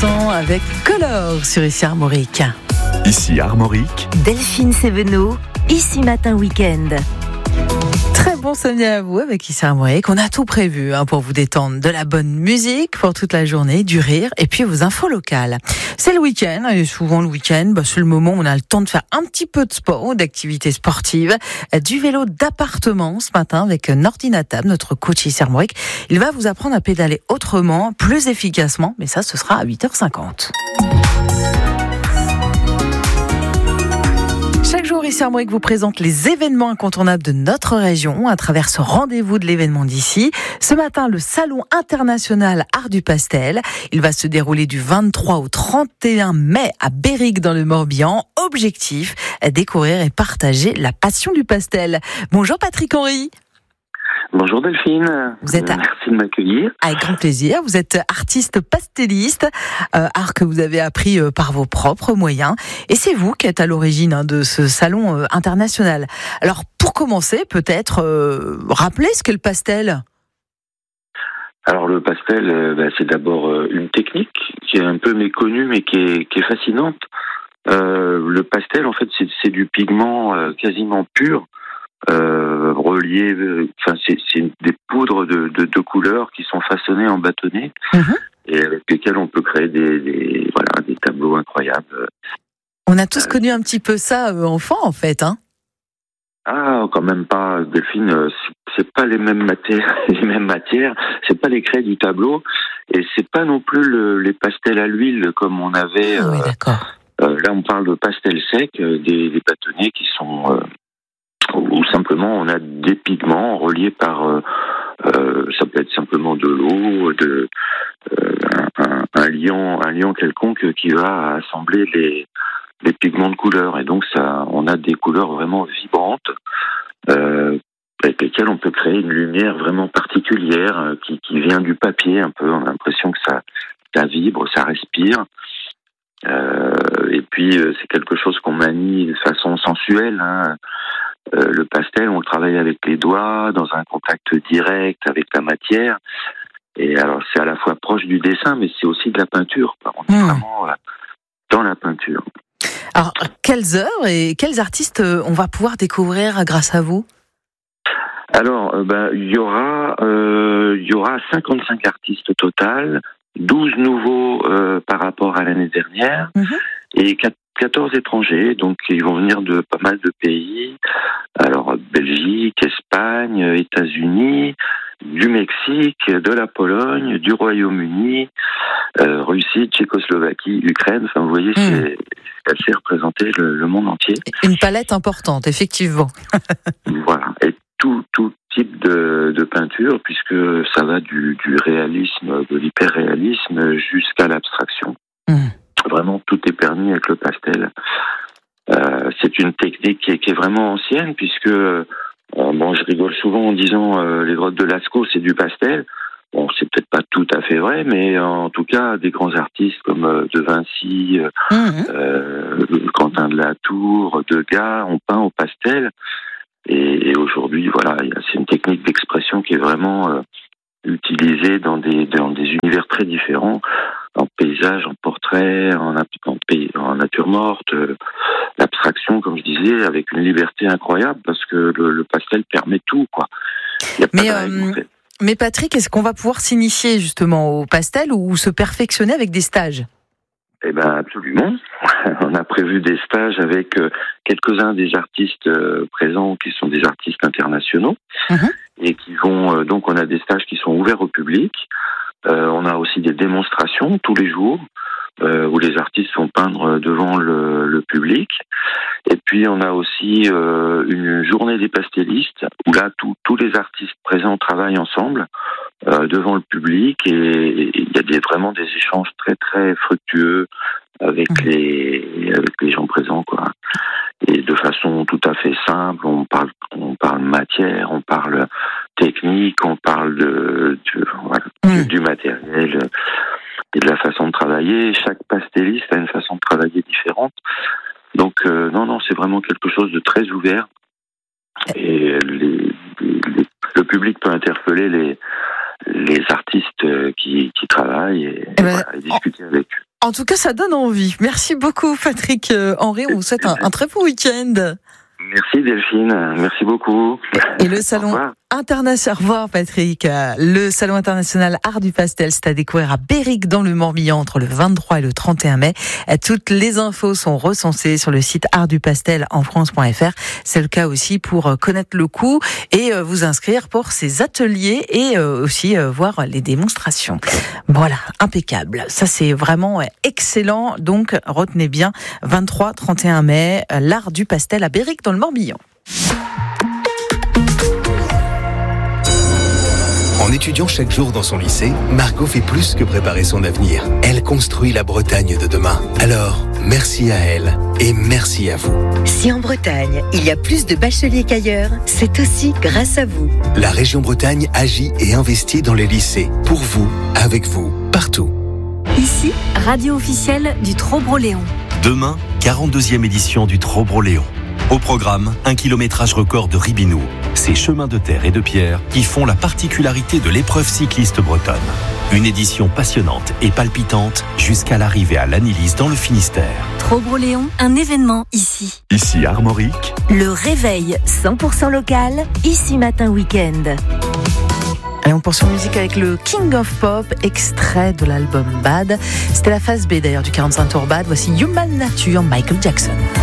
Vincent avec Color sur ici Armorique. Ici Armorique. Delphine Sévenot, ici Matin Week-end. Très bon samedi à vous avec ici Armorique. On a tout prévu pour vous détendre. De la bonne musique pour toute la journée, du rire et puis vos infos locales. C'est le week-end et souvent le week-end, c'est le moment où on a le temps de faire un petit peu de sport ou d'activités sportives. Du vélo d'appartement ce matin avec Nordina Tab, notre coach ici Armorique. Il va vous apprendre à pédaler autrement, plus efficacement, mais ça ce sera à 8h50. Chaque jour, ici Armorique vous présente les événements incontournables de notre région à travers ce rendez-vous de l'événement d'ici. Ce matin, le Salon international Art du Pastel. Il va se dérouler du 23 au 31 mai à Béric dans le Morbihan. Objectif, découvrir et partager la passion du pastel. Bonjour Patrick Henry. Bonjour Delphine, merci de m'accueillir. Avec grand plaisir, vous êtes artiste pasteliste, art que vous avez appris par vos propres moyens. Et c'est vous qui êtes à l'origine de ce salon international. Alors pour commencer, peut-être rappeler ce qu'est le pastel. Alors le pastel, c'est d'abord une technique qui est un peu méconnue mais qui est fascinante. Le pastel, en fait, c'est du pigment quasiment pur. Relié, c'est des poudres de couleurs qui sont façonnées en bâtonnets et avec lesquels on peut créer des tableaux incroyables. On a tous connu un petit peu ça enfant en fait, hein. Ah, quand même pas, Delphine. C'est pas les mêmes matières, c'est pas les craies du tableau et c'est pas non plus les pastels à l'huile comme on avait. Oui, d'accord. Là, on parle de pastels secs, des bâtonnets qui sont ou simplement on a des pigments reliés par ça peut être simplement de l'eau, un liant quelconque qui va assembler les pigments de couleur et donc ça on a des couleurs vraiment vibrantes avec lesquelles on peut créer une lumière vraiment particulière qui vient du papier un peu. On a l'impression que ça vibre, ça respire. Et puis c'est quelque chose qu'on manie de façon sensuelle, hein. Le pastel, on le travaille avec les doigts, dans un contact direct avec la matière. Et alors, c'est à la fois proche du dessin, mais c'est aussi de la peinture. On est vraiment dans la peinture. Alors, quelles œuvres et quels artistes on va pouvoir découvrir grâce à vous ? Alors, il y aura 55 artistes au total, 12 nouveaux par rapport à l'année dernière, et 14 étrangers, donc ils vont venir de pas mal de pays, alors Belgique, Espagne, États-Unis, du Mexique, de la Pologne, du Royaume-Uni, Russie, Tchécoslovaquie, Ukraine, enfin vous voyez, c'est assez représenté le monde entier. Une palette importante, effectivement. Voilà, et tout type de peinture, puisque ça va du réalisme, de l'hyperréalisme jusqu'à l'abstraction. Vraiment, tout est permis avec le pastel. C'est une technique qui est vraiment ancienne, puisque je rigole souvent en disant les grottes de Lascaux, c'est du pastel. Bon, c'est peut-être pas tout à fait vrai, mais en tout cas, des grands artistes comme De Vinci, Quentin de la Tour, Degas ont peint au pastel. Et aujourd'hui, voilà, c'est une technique d'expression qui est vraiment utilisée dans des univers très différents. En paysage, en portrait, en nature morte, l'abstraction, comme je disais, avec une liberté incroyable, parce que le pastel permet tout, quoi. Il y a pas de règle, en fait. Mais Patrick, est-ce qu'on va pouvoir s'initier justement au pastel ou se perfectionner avec des stages ? Eh ben, absolument. On a prévu des stages avec quelques-uns des artistes présents, qui sont des artistes internationaux, et qui vont donc on a des stages qui sont ouverts au public. On a aussi des démonstrations tous les jours où les artistes vont peindre devant le public. Et puis on a aussi une journée des pastelistes où là tous les artistes présents travaillent ensemble devant le public et il y a vraiment des échanges très très fructueux avec les gens présents, quoi. Et de façon tout à fait simple, on parle matière, on parle technique, on parle du matériel et de la façon de travailler. Chaque pasteliste a une façon de travailler différente. Donc non, c'est vraiment quelque chose de très ouvert. Et le public peut interpeller les artistes qui travaillent et discuter avec eux. En tout cas, ça donne envie. Merci beaucoup, Patrick Henry. On vous souhaite un très beau week-end. Merci Delphine, merci beaucoup. Et le salon international, au revoir Patrick. Le salon international Art du Pastel, c'est à découvrir à Béric dans le Morbihan entre le 23 et le 31 mai. Toutes les infos sont recensées sur le site artdupastel-en-france.fr. C'est le cas aussi pour connaître le coût et vous inscrire pour ces ateliers et aussi voir les démonstrations. Voilà, impeccable. Ça c'est vraiment excellent. Donc retenez bien 23-31 mai, l'Art du Pastel à Béric dans le Morbihan. En étudiant chaque jour dans son lycée, Margot fait plus que préparer son avenir. Elle construit la Bretagne de demain. Alors, merci à elle et merci à vous. Si en Bretagne, il y a plus de bacheliers qu'ailleurs, c'est aussi grâce à vous. La région Bretagne agit et investit dans les lycées. Pour vous, avec vous, partout. Ici, radio officielle du Trobroléon. Demain, 42e édition du Trobroléon. Au programme, un kilométrage record de Ribinou. Ces chemins de terre et de pierre qui font la particularité de l'épreuve cycliste bretonne. Une édition passionnante et palpitante jusqu'à l'arrivée à l'Annelise dans le Finistère. Trobroléon, un événement ici. Ici Armorique. Le réveil 100% local, Ici Matin Week-end. Et on poursuit en musique avec le King of Pop, extrait de l'album Bad. C'était la phase B d'ailleurs du 45 tours Bad. Voici Human Nature, Michael Jackson.